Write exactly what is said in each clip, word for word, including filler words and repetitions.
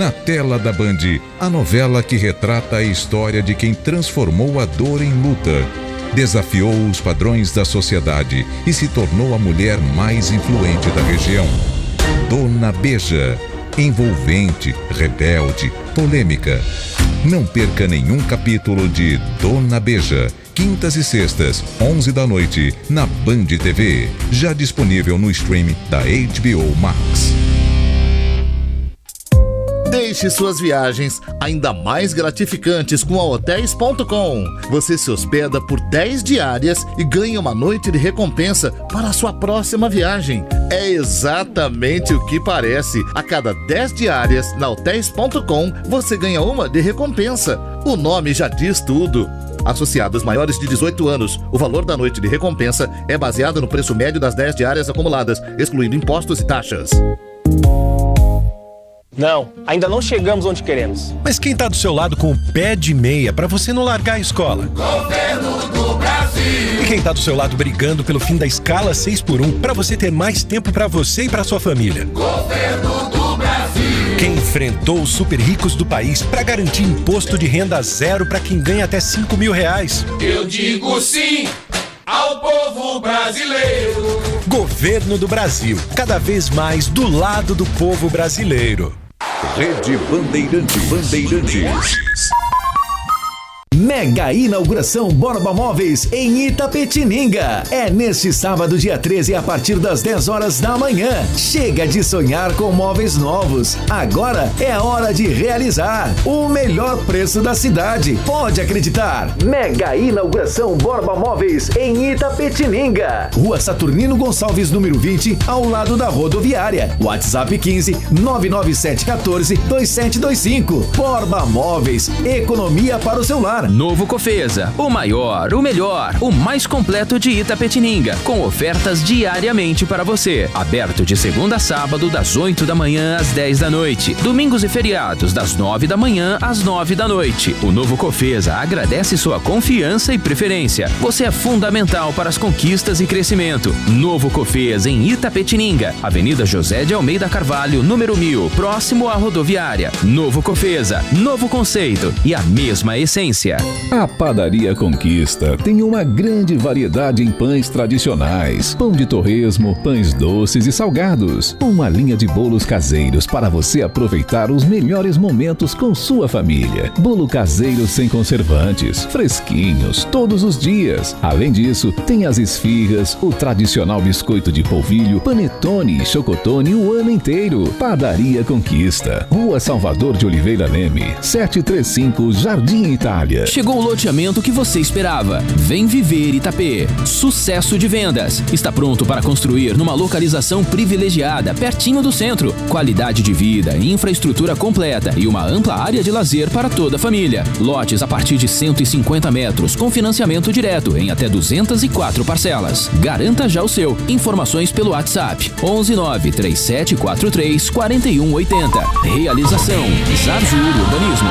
Na tela da Band, a novela que retrata a história de quem transformou a dor em luta, desafiou os padrões da sociedade e se tornou a mulher mais influente da região. Dona Beija. Envolvente, rebelde, polêmica. Não perca nenhum capítulo de Dona Beija. Quintas e sextas, onze da noite, na Band T V. Já disponível no streaming da H B O Max. Deixe suas viagens ainda mais gratificantes com a hotéis ponto com. Você se hospeda por dez diárias e ganha uma noite de recompensa para a sua próxima viagem. É exatamente o que parece. A cada dez diárias na hotéis ponto com, você ganha uma de recompensa. O nome já diz tudo. Associados maiores de dezoito anos, o valor da noite de recompensa é baseado no preço médio das dez diárias acumuladas, excluindo impostos e taxas. Não, ainda não chegamos onde queremos. Mas quem tá do seu lado com o pé de meia pra você não largar a escola? Governo do Brasil! E quem tá do seu lado brigando pelo fim da escala seis por um pra você ter mais tempo pra você e pra sua família? Governo do Brasil! Quem enfrentou os super ricos do país pra garantir imposto de renda zero pra quem ganha até cinco mil reais? Eu digo sim ao povo brasileiro! Governo do Brasil, cada vez mais do lado do povo brasileiro. Rede Bandeirantes. Bandeirantes. Mega inauguração Borba Móveis em Itapetininga. É neste sábado, dia treze, a partir das dez horas da manhã. Chega de sonhar com móveis novos. Agora é a hora de realizar. O melhor preço da cidade. Pode acreditar. Mega inauguração Borba Móveis em Itapetininga. Rua Saturnino Gonçalves, número vinte, ao lado da rodoviária. WhatsApp quinze, nove nove sete um quatro, dois sete dois cinco. Borba Móveis. Economia para o seu lar. Novo Cofesa, o maior, o melhor, o mais completo de Itapetininga, com ofertas diariamente para você. Aberto de segunda a sábado, das oito da manhã às dez da noite. Domingos e feriados, das nove da manhã às nove da noite. O Novo Cofesa agradece sua confiança e preferência. Você é fundamental para as conquistas e crescimento. Novo Cofesa em Itapetininga, Avenida José de Almeida Carvalho, número mil, próximo à rodoviária. Novo Cofesa, novo conceito e a mesma essência. A Padaria Conquista tem uma grande variedade em pães tradicionais, pão de torresmo, pães doces e salgados. Uma linha de bolos caseiros para você aproveitar os melhores momentos com sua família. Bolo caseiro sem conservantes, fresquinhos, todos os dias. Além disso, tem as esfirras, o tradicional biscoito de polvilho, panetone e chocotone o ano inteiro. Padaria Conquista, Rua Salvador de Oliveira Leme, setecentos e trinta e cinco, Jardim Itália. Chegou o loteamento que você esperava. Vem viver Itapê. Sucesso de vendas. Está pronto para construir numa localização privilegiada, pertinho do centro. Qualidade de vida, infraestrutura completa e uma ampla área de lazer para toda a família. Lotes a partir de cento e cinquenta metros, com financiamento direto em até duzentas e quatro parcelas. Garanta já o seu. Informações pelo WhatsApp onze nove três sete quatro três quatro um oito zero. Realização Zarzur Urbanismo.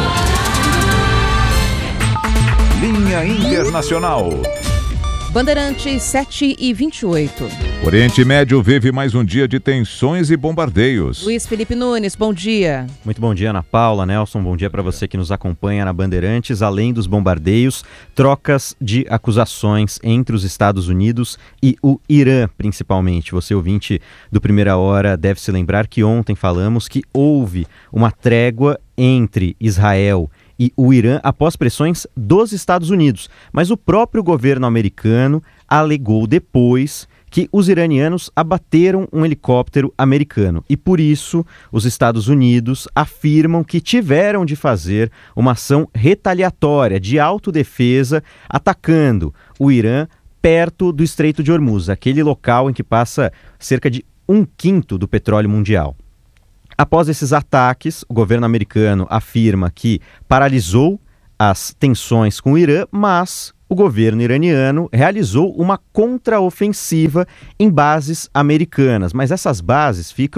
Linha Internacional. Bandeirantes sete e vinte e oito. Oriente Médio vive mais um dia de tensões e bombardeios. Luiz Felipe Nunes, bom dia. Muito bom dia, Ana Paula, Nelson, bom dia para você que nos acompanha na Bandeirantes. Além dos bombardeios, trocas de acusações entre os Estados Unidos e o Irã, principalmente. Você, ouvinte do Primeira Hora, deve se lembrar que ontem falamos que houve uma trégua entre Israel e o Irã após pressões dos Estados Unidos. Mas o próprio governo americano alegou depois que os iranianos abateram um helicóptero americano. E por isso, os Estados Unidos afirmam que tiveram de fazer uma ação retaliatória de autodefesa, atacando o Irã perto do Estreito de Hormuz, aquele local em que passa cerca de um quinto do petróleo mundial. Após esses ataques, o governo americano afirma que paralisou as tensões com o Irã, mas o governo iraniano realizou uma contraofensiva em bases americanas. Mas essas bases ficam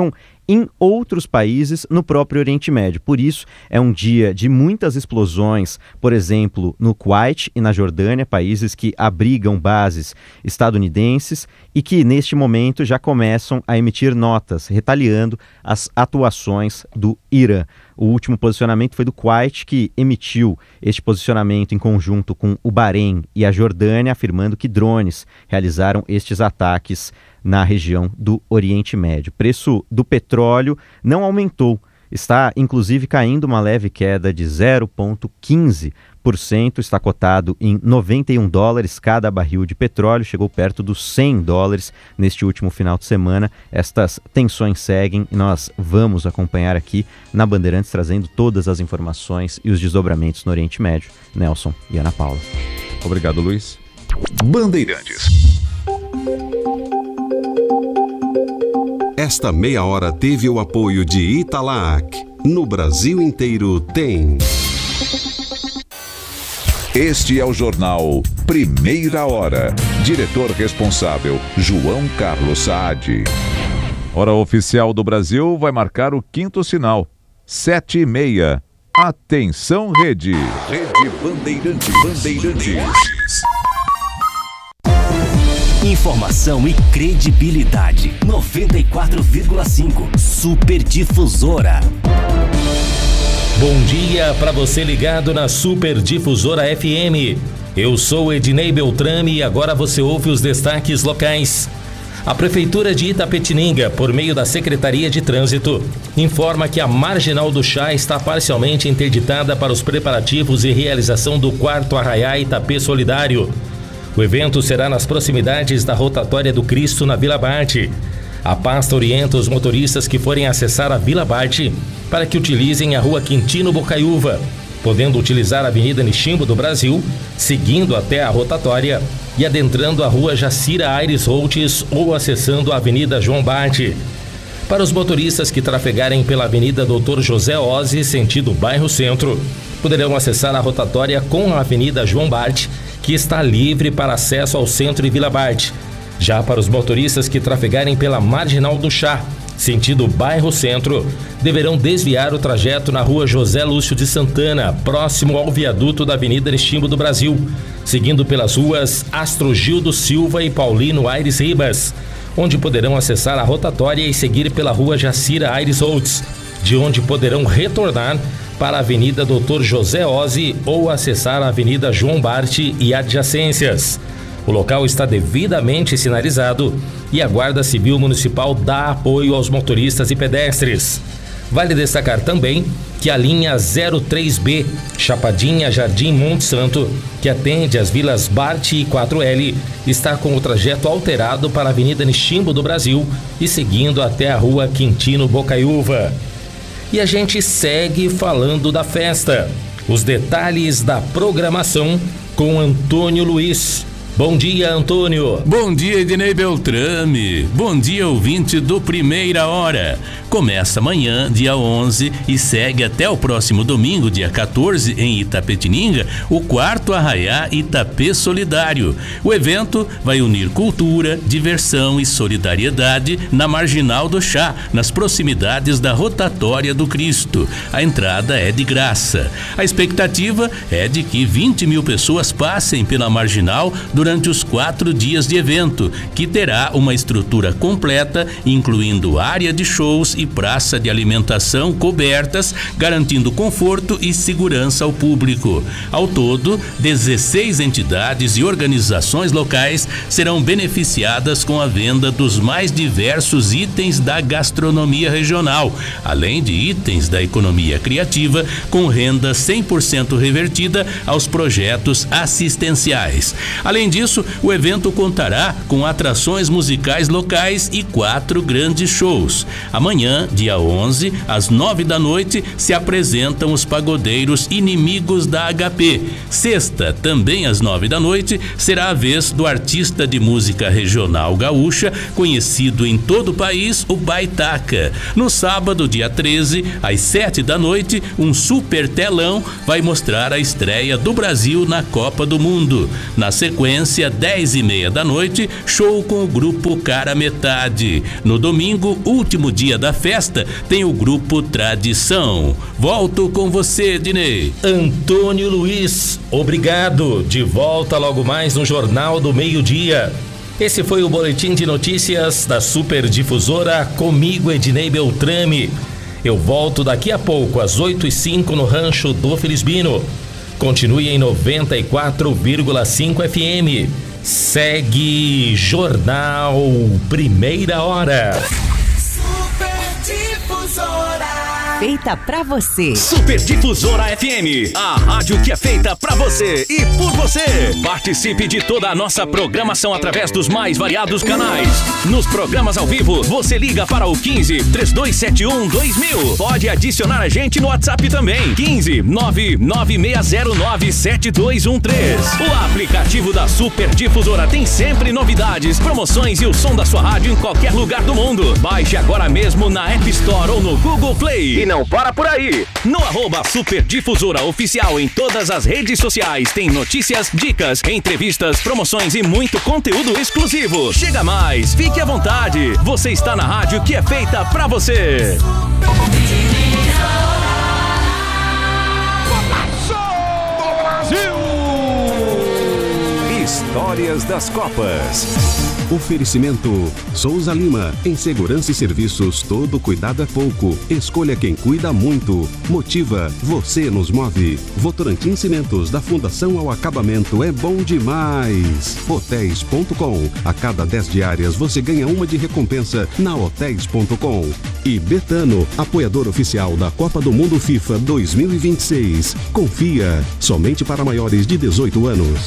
em outros países no próprio Oriente Médio. Por isso, é um dia de muitas explosões, por exemplo, no Kuwait e na Jordânia, países que abrigam bases estadunidenses e que, neste momento, já começam a emitir notas retaliando as atuações do Irã. O último posicionamento foi do Kuwait, que emitiu este posicionamento em conjunto com o Bahrein e a Jordânia, afirmando que drones realizaram estes ataques na região do Oriente Médio. O preço do petróleo não aumentou, está inclusive caindo uma leve queda de zero vírgula quinze por cento, está cotado em noventa e um dólares cada barril de petróleo, chegou perto dos cem dólares neste último final de semana. Estas tensões seguem e nós vamos acompanhar aqui na Bandeirantes, trazendo todas as informações e os desdobramentos no Oriente Médio. Nelson e Ana Paula. Obrigado, Luiz. Bandeirantes. Esta meia hora teve o apoio de Italac. No Brasil inteiro tem. Este é o jornal Primeira Hora. Diretor responsável, João Carlos Saad. Hora oficial do Brasil vai marcar o quinto sinal. Sete e meia. Atenção, rede. Rede Bandeirantes. Bandeirantes. Informação e credibilidade. noventa e quatro vírgula cinco. Super Difusora. Bom dia para você ligado na Super Difusora F M. Eu sou Ednei Beltrame e agora você ouve os destaques locais. A Prefeitura de Itapetininga, por meio da Secretaria de Trânsito, informa que a Marginal do Chá está parcialmente interditada para os preparativos e realização do quarto Arraiá Itapê Solidário. O evento será nas proximidades da Rotatória do Cristo, na Vila Barte. A pasta orienta os motoristas que forem acessar a Vila Barte para que utilizem a Rua Quintino Bocaiúva, podendo utilizar a Avenida Nishimbo do Brasil, seguindo até a Rotatória e adentrando a Rua Jacira Aires Holtes ou acessando a Avenida João Barte. Para os motoristas que trafegarem pela Avenida doutor José Ozzi, sentido bairro Centro, poderão acessar a Rotatória com a Avenida João Barte, que está livre para acesso ao Centro e Vila Barte. Já para os motoristas que trafegarem pela Marginal do Chá, sentido bairro Centro, deverão desviar o trajeto na Rua José Lúcio de Santana, próximo ao viaduto da Avenida Nishimbo do Brasil, seguindo pelas ruas Astrogildo Silva e Paulino Aires Ribas, onde poderão acessar a rotatória e seguir pela Rua Jacira Aires Holtz, de onde poderão retornar para a Avenida doutor José Ozzi ou acessar a Avenida João Barte e adjacências. O local está devidamente sinalizado e a Guarda Civil Municipal dá apoio aos motoristas e pedestres. Vale destacar também que a linha zero três B, Chapadinha Jardim Monte Santo, que atende as vilas Barte e quatro L, está com o trajeto alterado para a Avenida Nishimbo do Brasil e seguindo até a Rua Quintino Bocaiúva. E a gente segue falando da festa. Os detalhes da programação com Antônio Luiz. Bom dia, Antônio. Bom dia, Ednei Beltrame. Bom dia, ouvinte do Primeira Hora. Começa amanhã, dia onze, e segue até o próximo domingo, dia quatorze, em Itapetininga, o quarto Arraiá Itapê Solidário. O evento vai unir cultura, diversão e solidariedade na Marginal do Chá, nas proximidades da Rotatória do Cristo. A entrada é de graça. A expectativa é de que vinte mil pessoas passem pela Marginal durante os quatro dias de evento, que terá uma estrutura completa, incluindo área de shows e praça de alimentação cobertas, garantindo conforto e segurança ao público. Ao todo, dezesseis entidades e organizações locais serão beneficiadas com a venda dos mais diversos itens da gastronomia regional, além de itens da economia criativa, com renda cem por cento revertida aos projetos assistenciais. Além disso, o evento contará com atrações musicais locais e quatro grandes shows. Amanhã, dia onze, às nove da noite, se apresentam os pagodeiros Inimigos da H P. Sexta, também às nove da noite, será a vez do artista de música regional gaúcha, conhecido em todo o país, o Baitaca. No sábado, dia treze, às sete da noite, um super telão vai mostrar a estreia do Brasil na Copa do Mundo. Na sequência, sequência, dez e meia da noite, show com o grupo Cara Metade. No domingo, último dia da festa, tem o grupo Tradição. Volto com você, Dinei. Antônio Luiz, obrigado. De volta logo mais no Jornal do Meio-Dia. Esse foi o boletim de notícias da Super Difusora, comigo, Ednei Beltrame. Eu volto daqui a pouco, às oito e cinco, no Rancho do Felizbino. Continue em noventa e quatro vírgula cinco F M. Segue Jornal Primeira Hora. Super Difusora. Feita pra você. Super Difusora F M, a rádio que é feita pra você e por você. Participe de toda a nossa programação através dos mais variados canais. Nos programas ao vivo, você liga para o quinze, trinta e dois setenta e um, dois mil. Pode adicionar a gente no WhatsApp também. quinze, nove nove seis zero nove, sete dois um três. O aplicativo da Super Difusora tem sempre novidades, promoções e o som da sua rádio em qualquer lugar do mundo. Baixe agora mesmo na App Store ou no Google Play. E não para por aí. No arroba Super Difusora Oficial em todas as redes sociais tem notícias, dicas, entrevistas, promoções e muito conteúdo exclusivo. Chega mais, fique à vontade. Você está na rádio que é feita pra você. Histórias das Copas. Oferecimento Souza Lima. Em segurança e serviços, todo cuidado é pouco. Escolha quem cuida muito. Motiva, você nos move. Votorantim Cimentos, da fundação ao acabamento, é bom demais. Hotéis ponto com. A cada dez diárias você ganha uma de recompensa na hotéis ponto com. E Betano, apoiador oficial da Copa do Mundo FIFA dois mil e vinte e seis. Confia, somente para maiores de dezoito anos.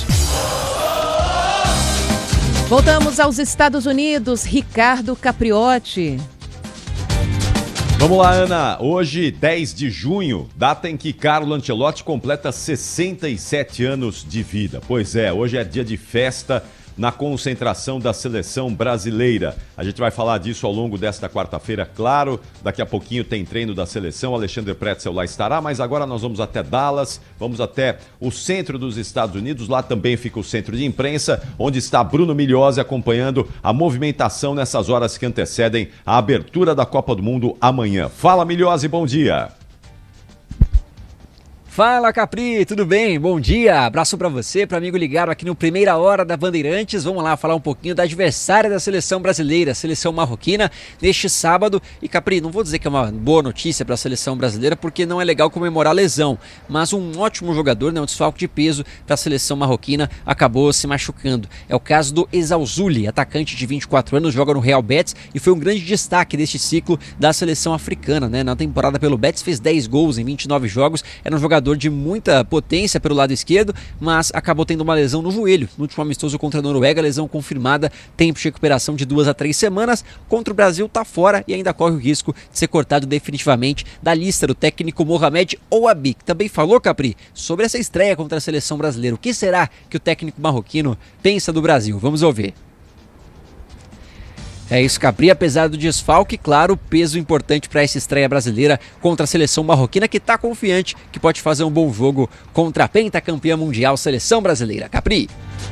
Voltamos aos Estados Unidos, Ricardo Capriotti. Vamos lá, Ana. Hoje, dez de junho, data em que Carlo Ancelotti completa sessenta e sete anos de vida. Pois é, hoje é dia de festa na concentração da seleção brasileira. A gente vai falar disso ao longo desta quarta-feira, claro. Daqui a pouquinho tem treino da seleção, Alexandre Pretzel lá estará, mas agora nós vamos até Dallas, vamos até o centro dos Estados Unidos, lá também fica o centro de imprensa, onde está Bruno Migliozzi acompanhando a movimentação nessas horas que antecedem a abertura da Copa do Mundo amanhã. Fala, Migliozzi, bom dia! Fala, Capri, tudo bem? Bom dia, abraço pra você, para amigo ligado aqui no Primeira Hora da Bandeirantes. Vamos lá falar um pouquinho da adversária da seleção brasileira, a seleção marroquina, neste sábado. E, Capri, não vou dizer que é uma boa notícia para a seleção brasileira, porque não é legal comemorar a lesão, mas um ótimo jogador, né, um desfalque de peso para a seleção marroquina, acabou se machucando. É o caso do Ezzalzouli, atacante de vinte e quatro anos, joga no Real Betis e foi um grande destaque deste ciclo da seleção africana, né? Na temporada pelo Betis fez dez gols em vinte e nove jogos, era um jogador de muita potência pelo lado esquerdo, mas acabou tendo uma lesão no joelho. No último amistoso contra a Noruega, lesão confirmada, tempo de recuperação de duas a três semanas. Contra o Brasil tá fora e ainda corre o risco de ser cortado definitivamente da lista do técnico Mohamed Ouabi, que também falou, Capri, sobre essa estreia contra a seleção brasileira. O que será que o técnico marroquino pensa do Brasil? Vamos ouvir. É isso, Capri, apesar do desfalque, claro, peso importante para essa estreia brasileira contra a seleção marroquina, que está confiante que pode fazer um bom jogo contra a pentacampeã mundial seleção brasileira. Capri.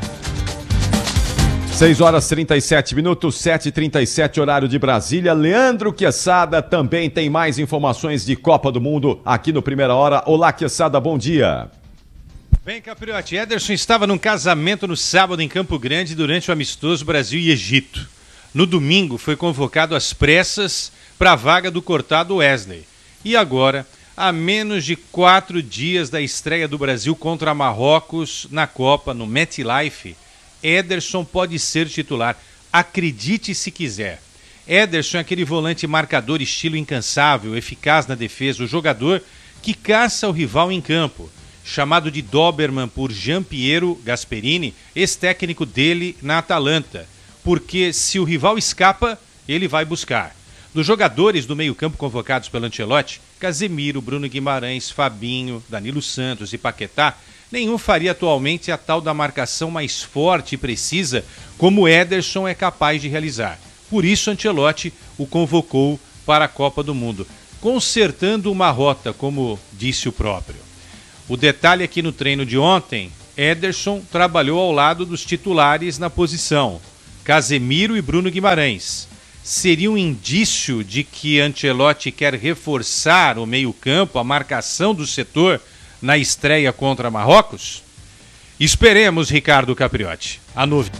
seis horas e trinta e sete minutos, sete e trinta e sete, horário de Brasília. Leandro Quesada também tem mais informações de Copa do Mundo aqui no Primeira Hora. Olá, Quesada, bom dia. Bem, Capriotti, Ederson estava num casamento no sábado em Campo Grande durante o amistoso Brasil e Egito. No domingo foi convocado às pressas para a vaga do cortado Wesley. E agora, a menos de quatro dias da estreia do Brasil contra Marrocos na Copa, no MetLife, Ederson pode ser titular. Acredite se quiser. Ederson é aquele volante marcador estilo incansável, eficaz na defesa, o jogador que caça o rival em campo. Chamado de Doberman por Gianpiero Gasperini, ex-técnico dele na Atalanta. Porque se o rival escapa, ele vai buscar. Dos jogadores do meio-campo convocados pelo Ancelotti, Casemiro, Bruno Guimarães, Fabinho, Danilo Santos e Paquetá, nenhum faria atualmente a tal da marcação mais forte e precisa como Ederson é capaz de realizar. Por isso, Ancelotti o convocou para a Copa do Mundo, consertando uma rota, como disse o próprio. O detalhe aqui no treino de ontem Ederson trabalhou ao lado dos titulares na posição, Casemiro e Bruno Guimarães. Seria um indício de que Ancelotti quer reforçar o meio-campo, a marcação do setor na estreia contra Marrocos? Esperemos, Ricardo Capriotti. A novidade.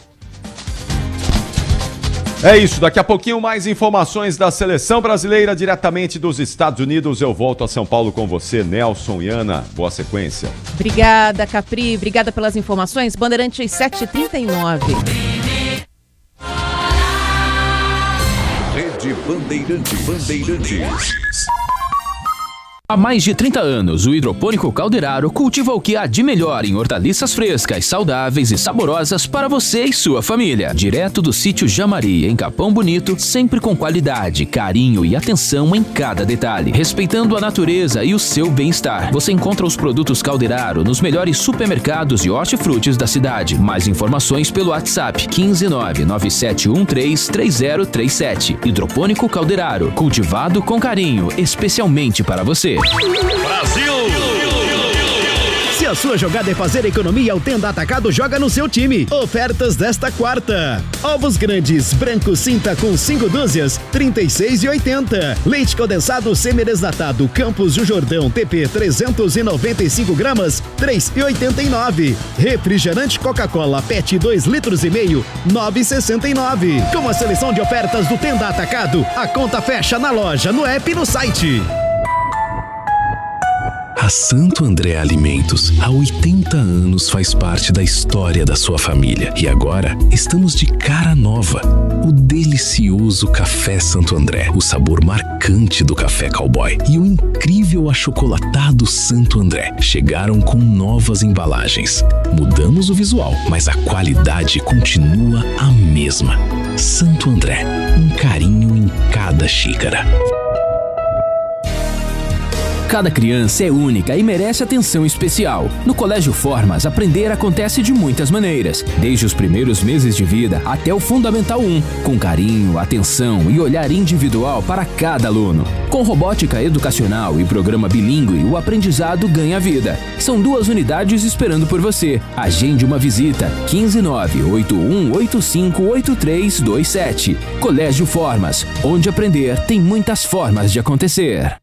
É isso, daqui a pouquinho mais informações da seleção brasileira diretamente dos Estados Unidos. Eu volto a São Paulo com você, Nelson e Ana. Boa sequência. Obrigada, Capri. Obrigada pelas informações. Bandeirantes sete e trinta e nove. Rede Bandeirantes. Bandeirantes. Há mais de trinta anos, o Hidropônico Calderaro cultiva o que há de melhor em hortaliças frescas, saudáveis e saborosas para você e sua família. Direto do sítio Jamari, em Capão Bonito, sempre com qualidade, carinho e atenção em cada detalhe, respeitando a natureza e o seu bem-estar. Você encontra os produtos Calderaro nos melhores supermercados e hortifrutis da cidade. Mais informações pelo WhatsApp quinze nove nove sete um três três zero três sete. Hidropônico Calderaro, cultivado com carinho, especialmente para você. Brasil! Se a sua jogada é fazer economia, o Tenda Atacado joga no seu time. Ofertas desta quarta: ovos grandes, branco cinta com cinco dúzias, trinta e seis reais e oitenta centavos. Leite condensado semi-desnatado Campos do Jordão T P trezentos e noventa e cinco gramas, três reais e oitenta e nove centavos. Refrigerante Coca-Cola Pet dois litros e meio, nove reais e sessenta e nove centavos. Com a seleção de ofertas do Tenda Atacado, a conta fecha na loja, no app e no site. A Santo André Alimentos, há oitenta anos, faz parte da história da sua família. E agora, estamos de cara nova. O delicioso Café Santo André, o sabor marcante do café cowboy e o incrível achocolatado Santo André chegaram com novas embalagens. Mudamos o visual, mas a qualidade continua a mesma. Santo André, um carinho em cada xícara. Cada criança é única e merece atenção especial. No Colégio Formas, aprender acontece de muitas maneiras, desde os primeiros meses de vida até o Fundamental um, com carinho, atenção e olhar individual para cada aluno. Com robótica educacional e programa bilíngue, o aprendizado ganha vida. São duas unidades esperando por você. Agende uma visita. quinze nove oito um oito cinco oito três dois sete. Colégio Formas, onde aprender tem muitas formas de acontecer.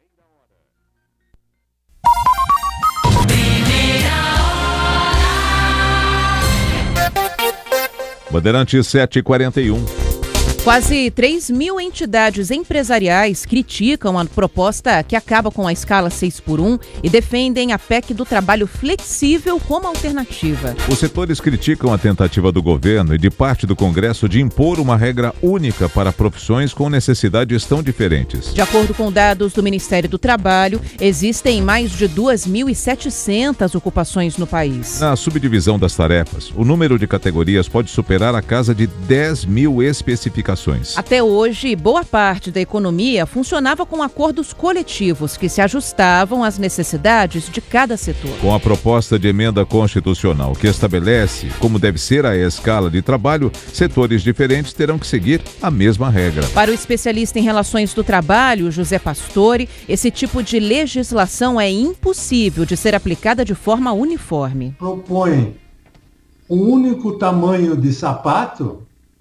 Bandeirantes sete e quarenta e um. Quase três mil entidades empresariais criticam a proposta que acaba com a escala seis por um e defendem a P E C do trabalho flexível como alternativa. Os setores criticam a tentativa do governo e de parte do Congresso de impor uma regra única para profissões com necessidades tão diferentes. De acordo com dados do Ministério do Trabalho, existem mais de duas mil e setecentas ocupações no país. Na subdivisão das tarefas, o número de categorias pode superar a casa de dez mil especificações. Até hoje, boa parte da economia funcionava com acordos coletivos que se ajustavam às necessidades de cada setor. Com a proposta de emenda constitucional que estabelece como deve ser a escala de trabalho, setores diferentes terão que seguir a mesma regra. Para o especialista em relações do trabalho, José Pastore, esse tipo de legislação é impossível de ser aplicada de forma uniforme. Propõe um único tamanho de sapato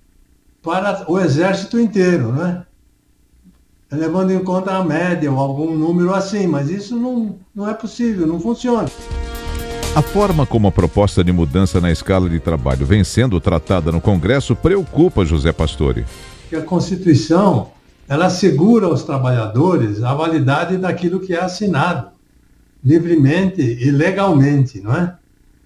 para o exército inteiro, né? Levando em conta a média ou algum número assim, mas isso não, não é possível, não funciona. A forma como a proposta de mudança na escala de trabalho vem sendo tratada no Congresso preocupa José Pastore. Que a Constituição, ela assegura aos trabalhadores a validade daquilo que é assinado, livremente e legalmente, não é?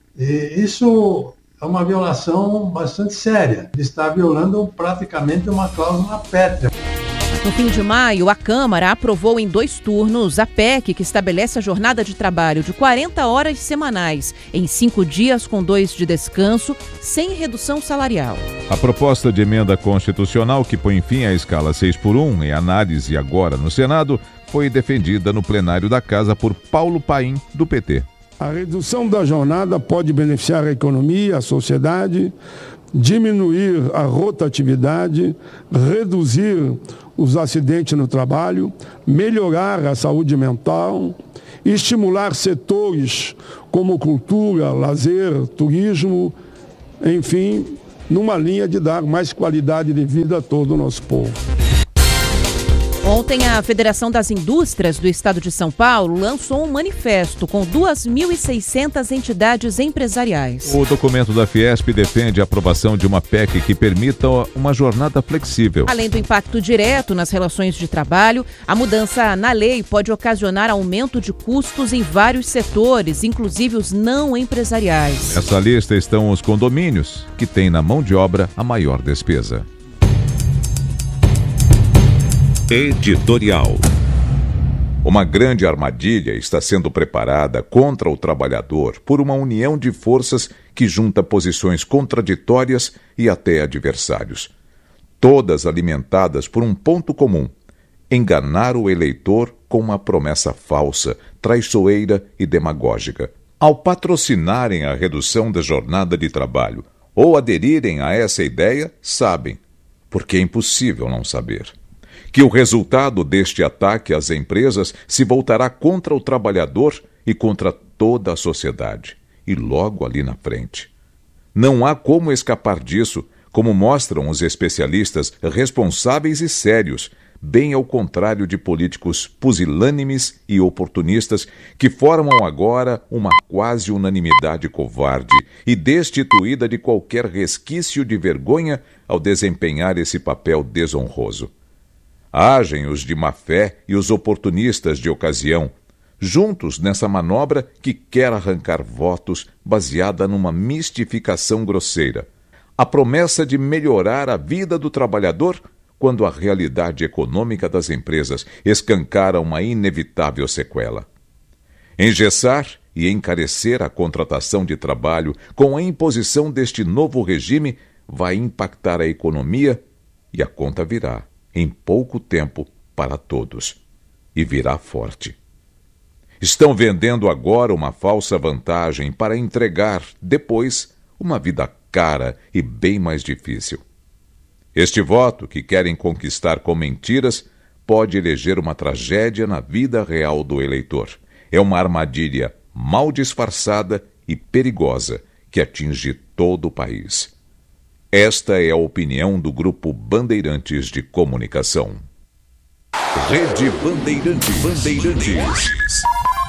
E isso é uma violação bastante séria. Ele está violando praticamente uma cláusula pétrea. No fim de maio, a Câmara aprovou em dois turnos a P E C que estabelece a jornada de trabalho de quarenta horas semanais, em cinco dias com dois de descanso, sem redução salarial. A proposta de emenda constitucional que põe fim à escala seis por um, em análise agora no Senado, foi defendida no plenário da Casa por Paulo Paim, do P T. A redução da jornada pode beneficiar a economia, a sociedade, diminuir a rotatividade, reduzir os acidentes no trabalho, melhorar a saúde mental estimular setores como cultura, lazer, turismo, enfim, numa linha de dar mais qualidade de vida a todo o nosso povo. Ontem, a Federação das Indústrias do Estado de São Paulo lançou um manifesto com duas mil e seiscentas entidades empresariais. O documento da Fiesp defende a aprovação de uma P E C que permita uma jornada flexível. Além do impacto direto nas relações de trabalho, a mudança na lei pode ocasionar aumento de custos em vários setores, inclusive os não empresariais. Nessa lista estão os condomínios, que têm na mão de obra a maior despesa. Editorial. Uma grande armadilha está sendo preparada contra o trabalhador por uma união de forças que junta posições contraditórias e até adversários. Todas alimentadas por um ponto comum: enganar o eleitor com uma promessa falsa, traiçoeira e demagógica. Ao patrocinarem a redução da jornada de trabalho ou aderirem a essa ideia, sabem, porque é impossível não saber, que o resultado deste ataque às empresas se voltará contra o trabalhador e contra toda a sociedade, e logo ali na frente. Não há como escapar disso, como mostram os especialistas responsáveis e sérios, bem ao contrário de políticos pusilânimes e oportunistas que formam agora uma quase unanimidade covarde e destituída de qualquer resquício de vergonha ao desempenhar esse papel desonroso. Agem os de má fé e os oportunistas de ocasião, juntos nessa manobra que quer arrancar votos baseada numa mistificação grosseira. A promessa de melhorar a vida do trabalhador, quando a realidade econômica das empresas escancara uma inevitável sequela. Engessar e encarecer a contratação de trabalho com a imposição deste novo regime vai impactar a economia e a conta virá, em pouco tempo, para todos. E virá forte. Estão vendendo agora uma falsa vantagem para entregar, depois, uma vida cara e bem mais difícil. Este voto que querem conquistar com mentiras pode eleger uma tragédia na vida real do eleitor. É uma armadilha mal disfarçada e perigosa que atinge todo o país. Esta é a opinião do Grupo Bandeirantes de Comunicação. Rede Bandeirantes. Bandeirantes.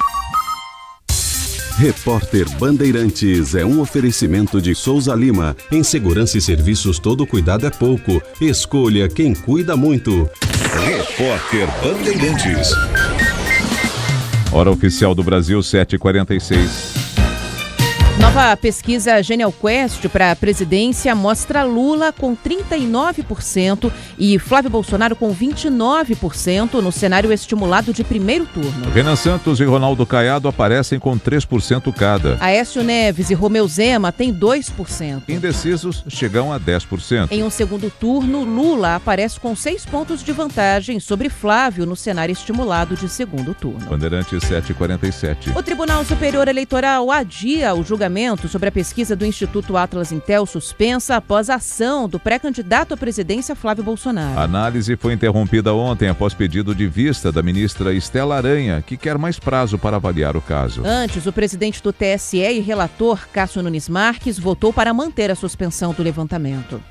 Repórter Bandeirantes é um oferecimento de Souza Lima. Em segurança e serviços, todo cuidado é pouco. Escolha quem cuida muito. Repórter Bandeirantes. Hora oficial do Brasil, sete e quarenta e seis. Nova pesquisa Genial Quest para a presidência mostra Lula com trinta e nove por cento e Flávio Bolsonaro com vinte e nove por cento no cenário estimulado de primeiro turno. Renan Santos e Ronaldo Caiado aparecem com três por cento cada. Aécio Neves e Romeu Zema têm dois por cento. Indecisos chegam a dez por cento. Em um segundo turno, Lula aparece com seis pontos de vantagem sobre Flávio no cenário estimulado de segundo turno. Bandeirantes sete e quarenta e sete. O Tribunal Superior Eleitoral adia o julgamento sobre a pesquisa do Instituto Atlas Intel suspensa após a ação do pré-candidato à presidência Flávio Bolsonaro. A análise foi interrompida ontem após pedido de vista da ministra Estela Aranha, que quer mais prazo para avaliar o caso. Antes, o presidente do T S E e relator Cássio Nunes Marques votou para manter a suspensão do levantamento.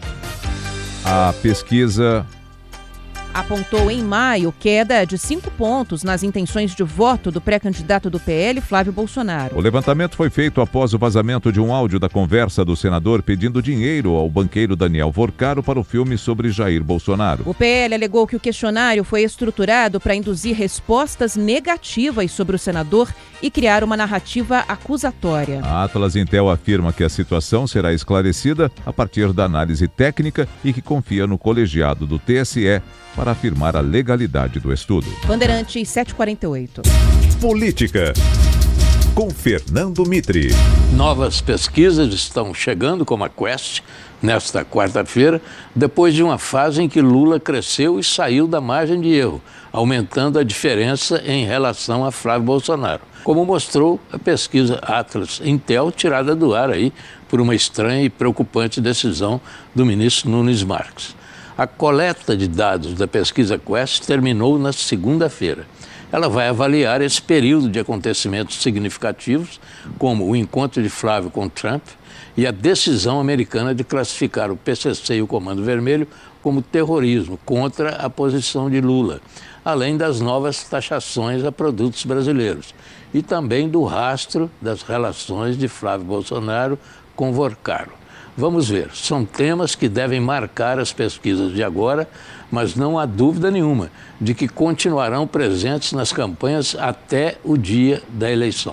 A pesquisa apontou em maio queda de cinco pontos nas intenções de voto do pré-candidato do P L, Flávio Bolsonaro. O levantamento foi feito após o vazamento de um áudio da conversa do senador pedindo dinheiro ao banqueiro Daniel Vorcaro para o filme sobre Jair Bolsonaro. O P L alegou que o questionário foi estruturado para induzir respostas negativas sobre o senador e criar uma narrativa acusatória. A Atlas Intel afirma que a situação será esclarecida a partir da análise técnica e que confia no colegiado do T S E para afirmar a legalidade do estudo. Bandeirantes sete e quarenta e oito. Política. Com Fernando Mitre. Novas pesquisas estão chegando, como a Quest, nesta quarta-feira, depois de uma fase em que Lula cresceu e saiu da margem de erro, aumentando a diferença em relação a Flávio Bolsonaro, como mostrou a pesquisa Atlas Intel, tirada do ar aí por uma estranha e preocupante decisão do ministro Nunes Marques. A coleta de dados da pesquisa Quest terminou na segunda-feira. ela vai avaliar esse período de acontecimentos significativos, como o encontro de Flávio com Trump e a decisão americana de classificar o P C C e o Comando Vermelho como terrorismo contra a posição de Lula, além das novas taxações a produtos brasileiros e também do rastro das relações de Flávio Bolsonaro com Vorcaro. Vamos ver, são temas que devem marcar as pesquisas de agora, mas não há dúvida nenhuma de que continuarão presentes nas campanhas até o dia da eleição.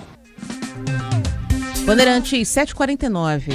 Bandeirantes sete e quarenta e nove.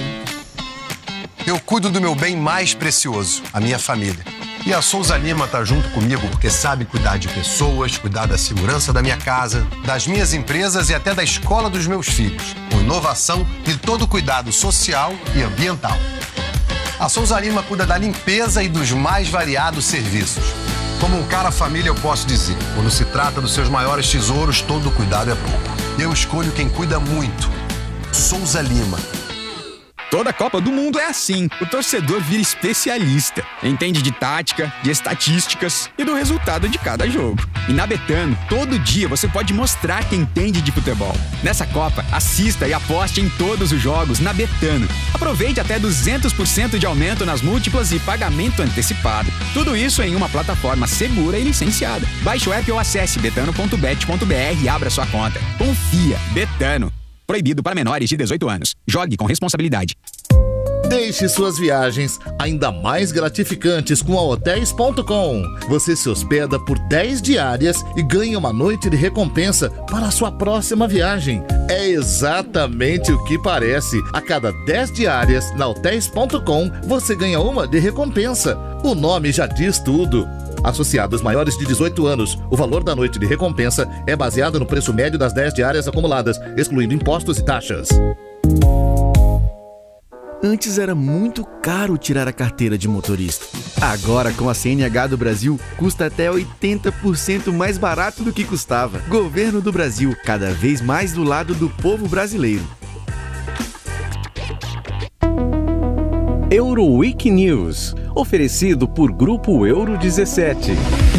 Eu cuido do meu bem mais precioso, a minha família. E a Souza Lima está junto comigo porque sabe cuidar de pessoas, cuidar da segurança da minha casa, das minhas empresas e até da escola dos meus filhos, com inovação e todo o cuidado social e ambiental. A Souza Lima cuida da limpeza e dos mais variados serviços. Como um cara família, eu posso dizer, quando se trata dos seus maiores tesouros, todo cuidado é pouco. Eu escolho quem cuida muito. Souza Lima. Toda Copa do Mundo é assim. O torcedor vira especialista. Entende de tática, de estatísticas e do resultado de cada jogo. E na Betano, todo dia você pode mostrar que entende de futebol. Nessa Copa, assista e aposte em todos os jogos na Betano. Aproveite até duzentos por cento de aumento nas múltiplas e pagamento antecipado. Tudo isso em uma plataforma segura e licenciada. Baixe o app ou acesse betano ponto bet ponto b r e abra sua conta. Confia. Betano. Proibido para menores de dezoito anos. Jogue com responsabilidade. Deixe suas viagens ainda mais gratificantes com a hotéis ponto com. Você se hospeda por dez diárias e ganha uma noite de recompensa para a sua próxima viagem. É exatamente o que parece. A cada dez diárias na hotéis ponto com, você ganha uma de recompensa. O nome já diz tudo. Associados maiores de dezoito anos, o valor da noite de recompensa é baseado no preço médio das dez diárias acumuladas, excluindo impostos e taxas. Antes era muito caro tirar a carteira de motorista. Agora, com a C N H do Brasil, custa até oitenta por cento mais barato do que custava. Governo do Brasil, cada vez mais do lado do povo brasileiro. Euroweek News, oferecido por Grupo Euro dezessete.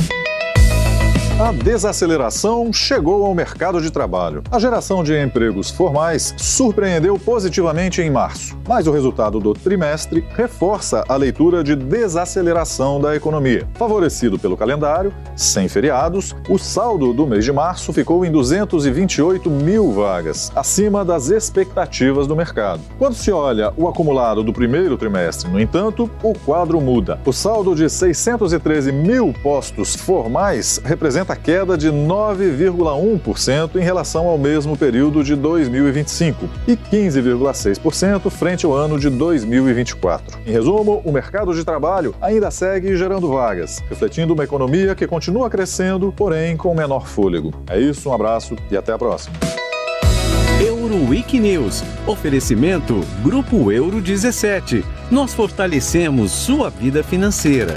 A desaceleração chegou ao mercado de trabalho. A geração de empregos formais surpreendeu positivamente em março, mas o resultado do trimestre reforça a leitura de desaceleração da economia. Favorecido pelo calendário, sem feriados, o saldo do mês de março ficou em duzentos e vinte e oito mil vagas, acima das expectativas do mercado. Quando se olha o acumulado do primeiro trimestre, no entanto, o quadro muda. O saldo de seiscentos e treze mil postos formais representa a queda de nove vírgula um por cento em relação ao mesmo período de dois mil e vinte e cinco e quinze vírgula seis por cento frente ao ano de dois mil e vinte e quatro. Em resumo, o mercado de trabalho ainda segue gerando vagas, refletindo uma economia que continua crescendo, porém com menor fôlego. É isso, um abraço e até a próxima. Euroweek News, oferecimento Grupo Euro dezessete. Nós fortalecemos sua vida financeira.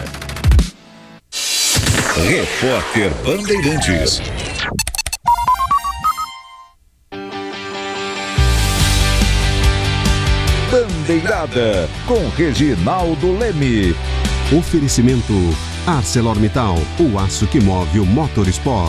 Repórter Bandeirantes. Bandeirada com Reginaldo Leme. Oferecimento ArcelorMittal, o aço que move o motorsport.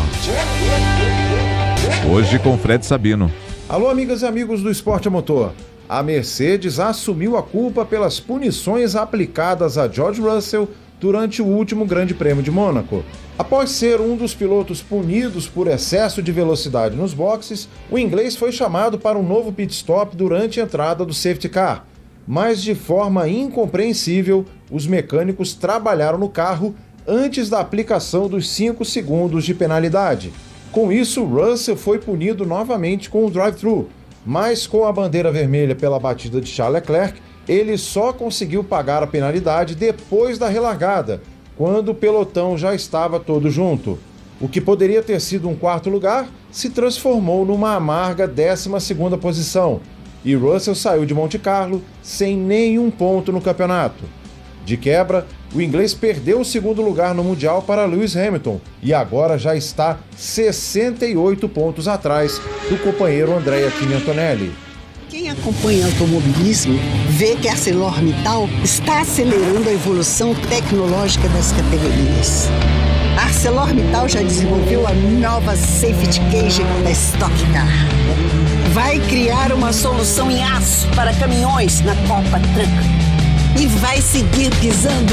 Hoje com Fred Sabino. Alô, amigas e amigos do Esporte a Motor. A Mercedes assumiu a culpa pelas punições aplicadas a George Russell durante o último Grande Prêmio de Mônaco. Após ser um dos pilotos punidos por excesso de velocidade nos boxes, o inglês foi chamado para um novo pit stop durante a entrada do safety car. Mas, de forma incompreensível, os mecânicos trabalharam no carro antes da aplicação dos cinco segundos de penalidade. Com isso, Russell foi punido novamente com o drive-thru, mas com a bandeira vermelha pela batida de Charles Leclerc, ele só conseguiu pagar a penalidade depois da relargada, quando o pelotão já estava todo junto. O que poderia ter sido um quarto lugar se transformou numa amarga décima segunda posição, e Russell saiu de Monte Carlo sem nenhum ponto no campeonato. De quebra, o inglês perdeu o segundo lugar no Mundial para Lewis Hamilton e agora já está sessenta e oito pontos atrás do companheiro Andrea Kimi Antonelli. Quem acompanha automobilismo vê que a ArcelorMittal está acelerando a evolução tecnológica das categorias. A ArcelorMittal já desenvolveu a nova Safety Cage da Stock Car. Vai criar uma solução em aço para caminhões na Copa Truck. E vai seguir pisando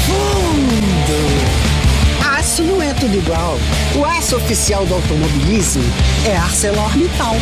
fundo. Aço não é tudo igual. O aço oficial do automobilismo é ArcelorMittal.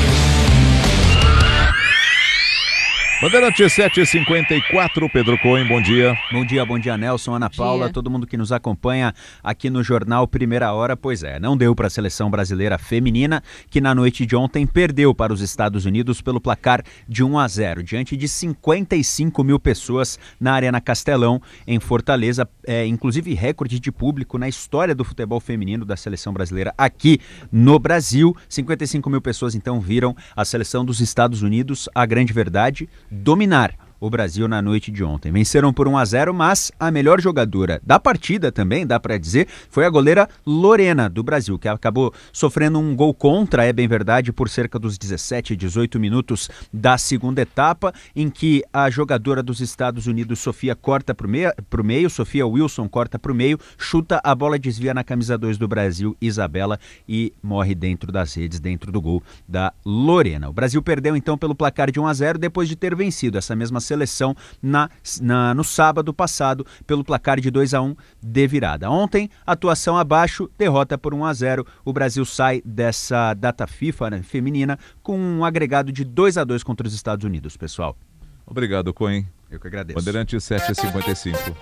Bandeirante sete e cinquenta e quatro, Pedro Cohen, bom dia. Bom dia, bom dia, Nelson, Ana Paula, todo mundo que nos acompanha aqui no Jornal Primeira Hora. Pois é, não deu para a seleção brasileira feminina, que na noite de ontem perdeu para os Estados Unidos pelo placar de um a zero, diante de cinquenta e cinco mil pessoas na Arena Castelão, em Fortaleza, é, inclusive recorde de público na história do futebol feminino da seleção brasileira aqui no Brasil. cinquenta e cinco mil pessoas então viram a seleção dos Estados Unidos, a grande verdade, dominar o Brasil na noite de ontem. Venceram por um a zero, mas a melhor jogadora da partida também, dá para dizer, foi a goleira Lorena do Brasil, que acabou sofrendo um gol contra, é bem verdade, por cerca dos dezessete, dezoito minutos da segunda etapa, em que a jogadora dos Estados Unidos, Sofia, corta para o meio, pro meio, Sofia Wilson corta para o meio, chuta, a bola desvia na camisa dois do Brasil, Isabela, e morre dentro das redes, dentro do gol da Lorena. O Brasil perdeu então pelo placar de um a zero, depois de ter vencido essa mesma seleção na, na, no sábado passado pelo placar de dois a um de virada. Ontem, atuação abaixo, derrota por um a zero. O Brasil sai dessa data FIFA, né, feminina com um agregado de dois a dois contra os Estados Unidos, pessoal. Obrigado, Cohen. Eu que agradeço. Bandeirante sete e cinquenta e cinco.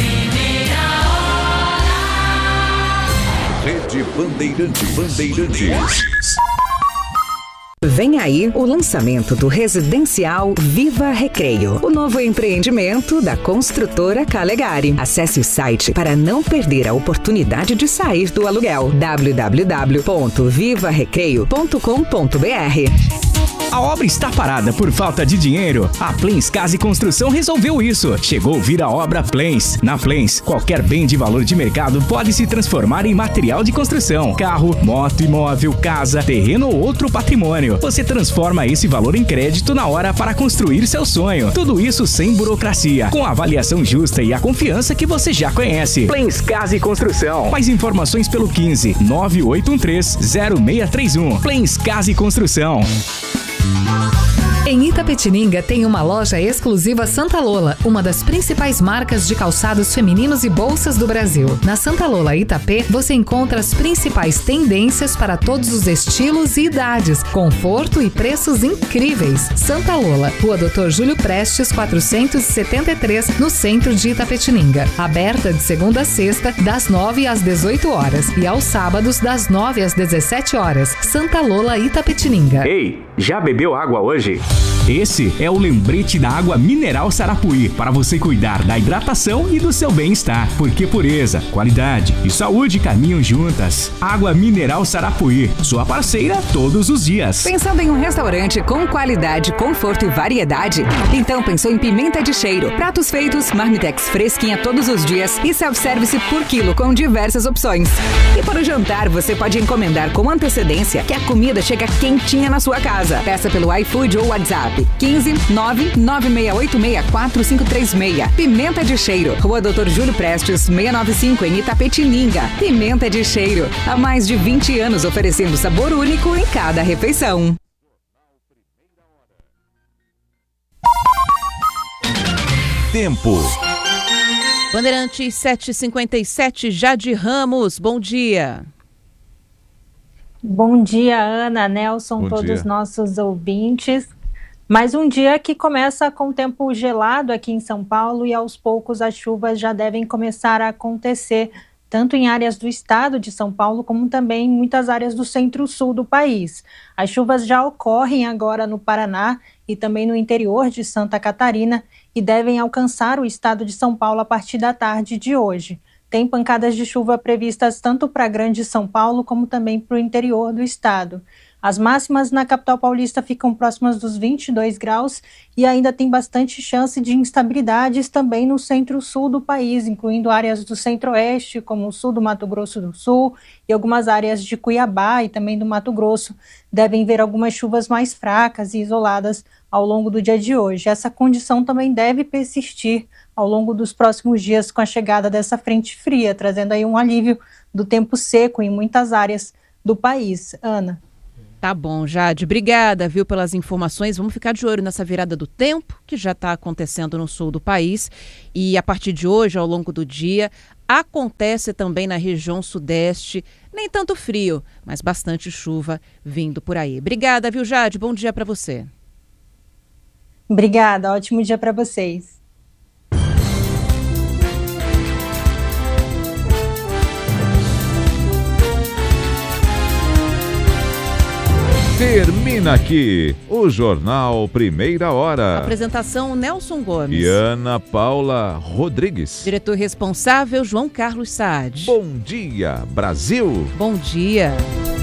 Rede Bandeirante Bandeirantes. Vem aí o lançamento do residencial Viva Recreio, o novo empreendimento da construtora Calegari. Acesse o site para não perder a oportunidade de sair do aluguel. w w w ponto viva recreio ponto com ponto b r. A obra está parada por falta de dinheiro? A Plens Casa e Construção resolveu isso. Chegou vir a obra Plens. Na Plens, qualquer bem de valor de mercado pode se transformar em material de construção. Carro, moto, imóvel, casa, terreno ou outro patrimônio. Você transforma esse valor em crédito na hora para construir seu sonho. Tudo isso sem burocracia, com a avaliação justa e a confiança que você já conhece. Plens Casa e Construção. Mais informações pelo quinze, nove oito um três, zero seis três um. Plens Casa e Construção. Em Itapetininga tem uma loja exclusiva Santa Lola, uma das principais marcas de calçados femininos e bolsas do Brasil. Na Santa Lola Itapê, você encontra as principais tendências para todos os estilos e idades, conforto e preços incríveis. Santa Lola, Rua doutor Júlio Prestes, quatrocentos e setenta e três, no centro de Itapetininga. Aberta de segunda a sexta, das nove às dezoito horas e aos sábados, das nove às dezessete horas. Santa Lola Itapetininga. Ei, já bebeu água hoje? Esse é o lembrete da água mineral Sarapuí, para você cuidar da hidratação e do seu bem-estar, porque pureza, qualidade e saúde caminham juntas. Água mineral Sarapuí, sua parceira todos os dias. Pensando em um restaurante com qualidade, conforto e variedade? Então pensou em Pimenta de Cheiro. Pratos feitos, marmitex fresquinha todos os dias e self-service por quilo com diversas opções. E para o jantar, você pode encomendar com antecedência que a comida chega quentinha na sua casa. Peça pelo iFood ou WhatsApp quinze, nove nove seis oito seis quatro cinco três seis. Pimenta de Cheiro, Rua doutor Júlio Prestes, seiscentos e noventa e cinco, em Itapetininga. Pimenta de Cheiro, há mais de vinte anos oferecendo sabor único em cada refeição. Tempo. Bandeirante sete e cinquenta e sete, Jade Ramos, bom dia. Bom dia, Ana, Nelson, Bom todos dia. os nossos ouvintes. Mais um dia que começa com tempo gelado aqui em São Paulo e aos poucos as chuvas já devem começar a acontecer, tanto em áreas do estado de São Paulo como também em muitas áreas do centro-sul do país. As chuvas já ocorrem agora no Paraná e também no interior de Santa Catarina e devem alcançar o estado de São Paulo a partir da tarde de hoje. Tem pancadas de chuva previstas tanto para a Grande São Paulo como também para o interior do estado. As máximas na capital paulista ficam próximas dos vinte e dois graus e ainda tem bastante chance de instabilidades também no centro-sul do país, incluindo áreas do centro-oeste, como o sul do Mato Grosso do Sul e algumas áreas de Cuiabá e também do Mato Grosso. Devem ver algumas chuvas mais fracas e isoladas ao longo do dia de hoje. Essa condição também deve persistir ao longo dos próximos dias com a chegada dessa frente fria, trazendo aí um alívio do tempo seco em muitas áreas do país. Ana. Tá bom, Jade. Obrigada, viu, pelas informações. Vamos ficar de olho nessa virada do tempo, que já está acontecendo no sul do país. E a partir de hoje, ao longo do dia, acontece também na região sudeste. Nem tanto frio, mas bastante chuva vindo por aí. Obrigada, viu, Jade? Bom dia para você. Obrigada. Ótimo dia para vocês. Termina aqui o Jornal Primeira Hora. Apresentação Nelson Gomes. E Ana Paula Rodrigues. Diretor responsável João Carlos Saad. Bom dia, Brasil. Bom dia.